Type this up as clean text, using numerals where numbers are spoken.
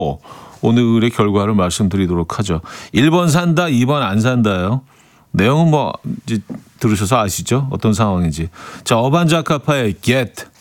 오늘의 결과를 말씀드리도록 하죠. 1번 산다, 2번 안 산다요. 내용은 뭐 이제 들으셔서 아시죠? 어떤 상황인지. 자, 어반자카파의 Get.